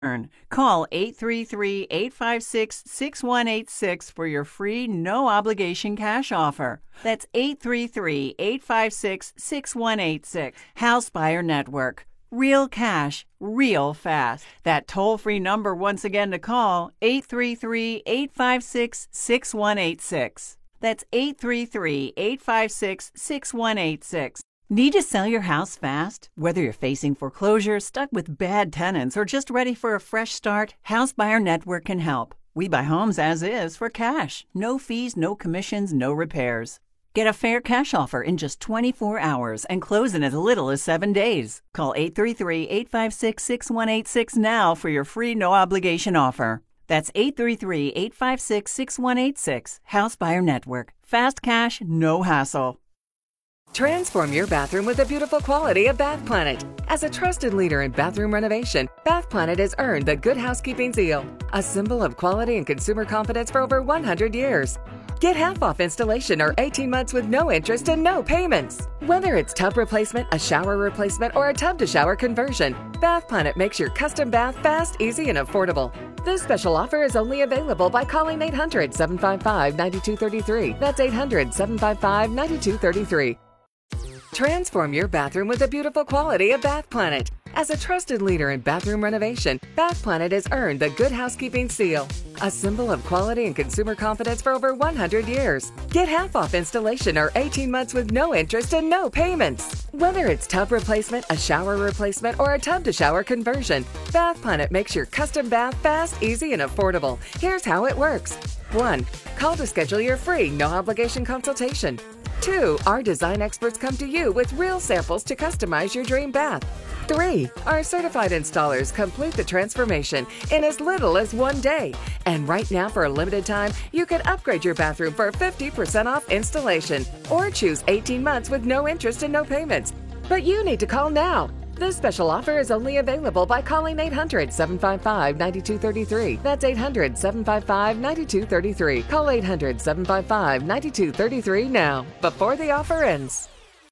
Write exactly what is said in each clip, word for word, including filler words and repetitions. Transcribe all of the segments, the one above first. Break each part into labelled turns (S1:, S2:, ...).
S1: Call eight three three, eight five six, six one eight six for your free no-obligation cash offer. That's eight three three, eight five six, six one eight six. House Buyer Network. Real cash, real fast. That toll-free number once again to call, eight three three, eight five six, six one eight six. That's eight three three, eight five six, six one eight six. Need to sell your house fast? Whether you're facing foreclosure, stuck with bad tenants, or just ready for a fresh start, House Buyer Network can help. We buy homes as is for cash. No fees, no commissions, no repairs. Get a fair cash offer in just twenty-four hours and close in as little as seven days. Call eight three three, eight five six, six one eight six now for your free no-obligation offer. That's eight three three, eight five six, six one eight six. House Buyer Network. Fast cash, no hassle.
S2: Transform your bathroom with the beautiful quality of Bath Planet. As a trusted leader in bathroom renovation, Bath Planet has earned the Good Housekeeping seal, a symbol of quality and consumer confidence for over one hundred years. Get half off installation or eighteen months with no interest and no payments. Whether it's tub replacement, a shower replacement, or a tub-to-shower conversion, Bath Planet makes your custom bath fast, easy, and affordable. This special offer is only available by calling eight hundred, seven five five, nine two three three. That's eight hundred, seven five five, nine two three three. Transform your bathroom with the beautiful quality of Bath Planet. As a trusted leader in bathroom renovation, Bath Planet has earned the Good Housekeeping seal, a symbol of quality and consumer confidence for over one hundred years. Get half off installation or eighteen months with no interest and no payments. Whether it's tub replacement, a shower replacement, or a tub-to-shower conversion, Bath Planet makes your custom bath fast, easy, and affordable. Here's how it works. one. Call to schedule your free no-obligation consultation. two. Our design experts come to you with real samples to customize your dream bath. three. Our certified installers complete the transformation in as little as one day. And right now, for a limited time, you can upgrade your bathroom for fifty percent off installation or choose eighteen months with no interest and no payments. But you need to call now. This special offer is only available by calling eight hundred, seven five five, nine two three three. That's eight hundred, seven five five, nine two three three. Call eight hundred, seven five five, nine two three three now, before the offer ends.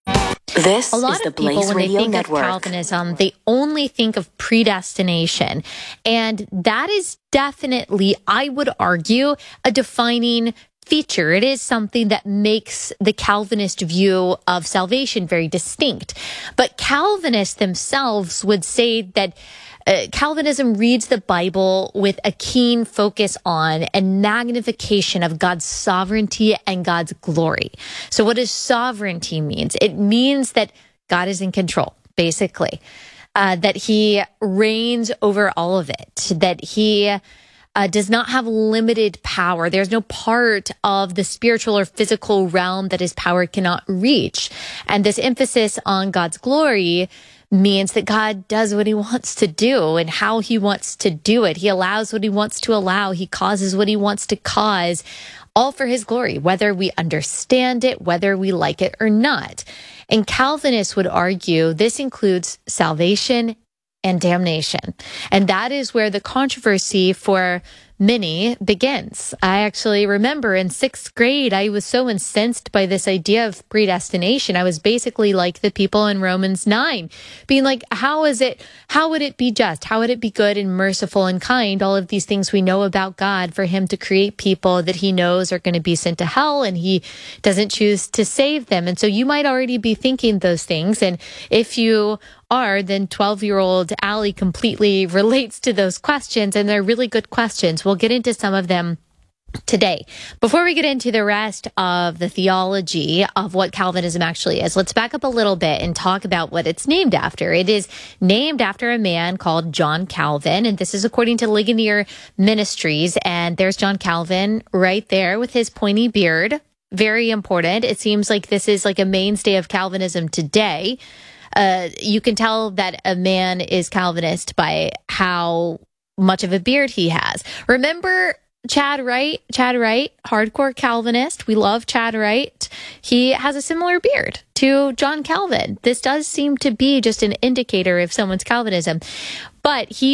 S3: This
S4: a lot
S3: is the
S4: of people,
S3: Blaze
S4: when
S3: Radio
S4: they think
S3: Network.
S4: of Calvinism, they only think of predestination. And that is definitely, I would argue, a defining feature. It is something that makes the Calvinist view of salvation very distinct. But Calvinists themselves would say that Uh, Calvinism reads the Bible with a keen focus on and magnification of God's sovereignty and God's glory. So what does sovereignty mean? It means that God is in control, basically, uh, that he reigns over all of it, that he uh, does not have limited power. There's no part of the spiritual or physical realm that his power cannot reach. And this emphasis on God's glory means that God does what he wants to do and how he wants to do it. He allows what he wants to allow. He causes what he wants to cause, all for his glory, whether we understand it, whether we like it or not. And Calvinists would argue this includes salvation and damnation. And that is where the controversy for many begins. I actually remember in sixth grade, I was so incensed by this idea of predestination. I was basically like the people in Romans nine, being like, how is it, how would it be just? How would it be good and merciful and kind? All of these things we know about God, for him to create people that he knows are going to be sent to hell and he doesn't choose to save them. And so you might already be thinking those things. And if you are, then twelve-year-old Allie completely relates to those questions, and they're really good questions. We'll get into some of them today. Before we get into the rest of the theology of what Calvinism actually is, let's back up a little bit and talk about what it's named after. It is named after a man called John Calvin, and this is according to Ligonier Ministries. And there's John Calvin right there with his pointy beard. Very important. It seems like this is like a mainstay of Calvinism today. Uh, you can tell that a man is Calvinist by how much of a beard he has. Remember Chad Wright? Chad Wright, hardcore Calvinist. We love Chad Wright. He has a similar beard to John Calvin. This does seem to be just an indicator of someone's Calvinism. But he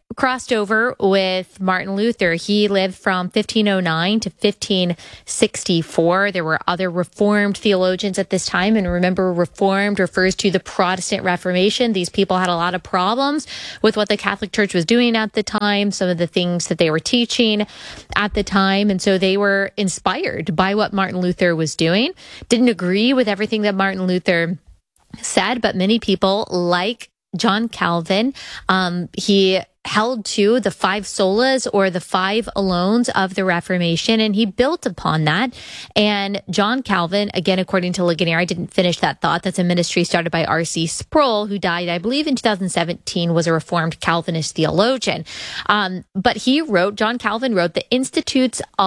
S4: crossed over with Martin Luther. He lived from fifteen oh nine to fifteen sixty-four. There were other Reformed theologians at this time. And remember, Reformed refers to the Protestant Reformation. These people had a lot of problems with what the Catholic Church was doing at the time, some of the things that they were teaching at the time. And so they were inspired by what Martin Luther was doing. Didn't agree with everything that Martin Luther said, but many people, like John Calvin, um, he held to the five solas or the five alones of the Reformation, and he built upon that. And John Calvin, again, according to Ligonier, I didn't finish that thought. That's a ministry started by R C Sproul, who died, I believe, in two thousand seventeen, was a Reformed Calvinist theologian. Um, but he wrote, John Calvin wrote, the Institutes of